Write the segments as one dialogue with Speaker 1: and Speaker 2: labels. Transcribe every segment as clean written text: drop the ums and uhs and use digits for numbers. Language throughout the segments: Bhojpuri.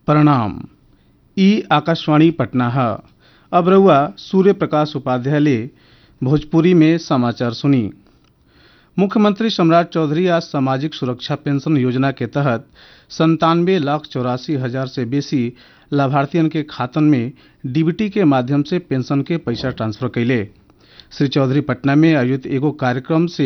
Speaker 1: प्रणाम। ई आकाशवाणी पटना है। अब रउआ सूर्य प्रकाश उपाध्याय ले भोजपुरी में समाचार सुनी। मुख्यमंत्री सम्राट चौधरी आज सामाजिक सुरक्षा पेंशन योजना के तहत 97,84,000 से बेसी लाभार्थियन के खातन में डीबीटी के माध्यम से पेंशन के पैसा ट्रांसफर कैले। श्री चौधरी पटना में आयोजित एगो कार्यक्रम से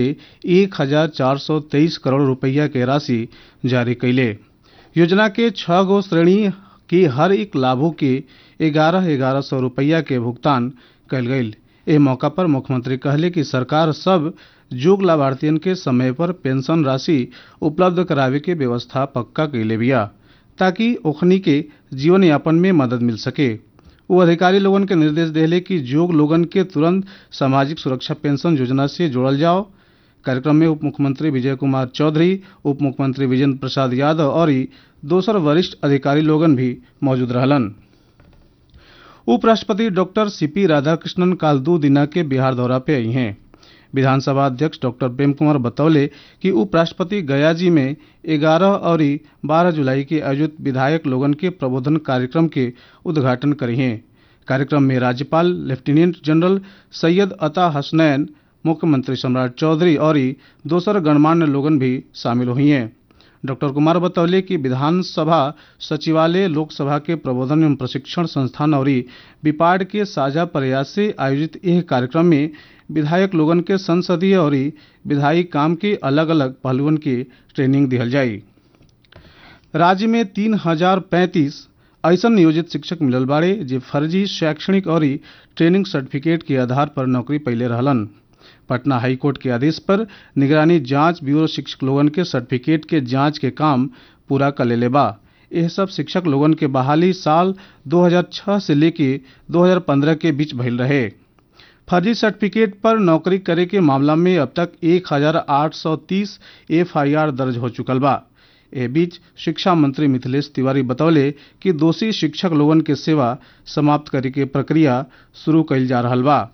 Speaker 1: 1,423 करोड़ रुपया के राशि जारी कैले। योजना के 6 गो श्रेणी के हर एक लाभुक के 11,1100 रुपया के भुगतान कल गई। ए मौका पर मुख्यमंत्री कहले कि सरकार सब जोग लाभार्थियन के समय पर पेंशन राशि उपलब्ध करावे के व्यवस्था पक्का कैले बिया ताकि ओखनी के जीवन यापन में मदद मिल सके। वो अधिकारी लोगन के निर्देश देले कि जोग लोगन के तुरंत सामाजिक सुरक्षा पेंशन योजना से जोड़ल जाओ। कार्यक्रम में उप मुख्यमंत्री विजय कुमार चौधरी, उप मुख्यमंत्री विजेंद्र प्रसाद यादव और दोसर वरिष्ठ अधिकारी लोगन भी मौजूद रहलन। उपराष्ट्रपति डॉक्टर सीपी राधाकृष्णन काल 2 दिना के बिहार दौरा पे आई हैं। विधानसभा अध्यक्ष डॉक्टर प्रेम कुमार बतौले कि उपराष्ट्रपति गया जी में 11 और 12 जुलाई के आयोजित विधायक लोगन के प्रबोधन कार्यक्रम के उद्घाटन करी हैं। कार्यक्रम में राज्यपाल लेफ्टिनेंट जनरल सैयद अता हसनैन, मुख्यमंत्री सम्राट चौधरी और दोसर गणमान्य लोगन भी शामिल हुई हैं। डॉक्टर कुमार बतौले कि विधानसभा सचिवालय, लोकसभा के प्रबोधन एवं प्रशिक्षण संस्थान और विपाड के साझा प्रयास से आयोजित यह कार्यक्रम में विधायक लोगन के संसदीय और विधायी काम के अलग अलग पहलुओं की ट्रेनिंग दिहल जाई। राज्य में 3,035 ऐसा नियोजित शिक्षक मिलल बाड़े जे फर्जी शैक्षणिक और ट्रेनिंग सर्टिफिकेट के आधार पर नौकरी पहले रहलन। पटना हाईकोर्ट के आदेश पर निगरानी जांच ब्यूरो शिक्षक लोगन के सर्टिफिकेट के जांच के काम पूरा कर लेले बा। यह सब शिक्षक लोगन के बहाली साल 2006 से लेके 2015 के बीच भइल रहे। फर्जी सर्टिफिकेट पर नौकरी करे के मामला में अब तक 1,830 एफआईआर दर्ज हो चुकल बा। ए बीच शिक्षा मंत्री मिथिलेश तिवारी बतौले कि दोषी शिक्षक लोगन के सेवा समाप्त करे के प्रक्रिया शुरू कइल जा रहल बा।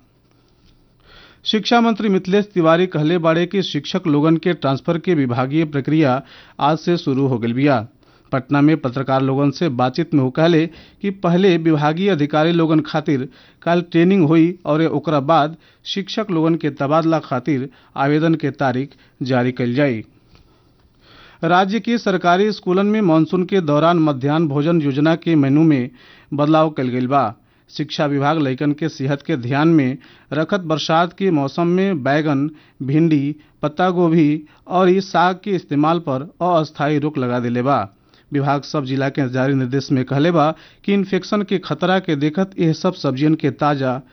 Speaker 1: शिक्षा मंत्री मिथिलेश तिवारी कहले बाड़े कि शिक्षक लोगन के ट्रांसफर के विभागीय प्रक्रिया आज से शुरू हो गई बिया। पटना में पत्रकार लोगन से बातचीत में वो कहले कि पहले विभागीय अधिकारी लोगन खातिर कल ट्रेनिंग हुई और ओकरा बाद शिक्षक लोगन के तबादला खातिर आवेदन के तारीख जारी कइल जाई। राज्य के सरकारी स्कूलन में मानसून के दौरान मध्याह्न भोजन योजना के मेनू में बदलाव कइल गइल बा। शिक्षा विभाग लइकन के सेहत के ध्यान में रखत बरसात के मौसम में बैगन, भिंडी, पत्ता गोभी और साग के इस्तेमाल पर अस्थायी रोक लगा देले बा। विभाग सब जिला के जारी निर्देश में कहले बा कि इन्फेक्शन के खतरा के देखत यह सब सब्जियन के ताजा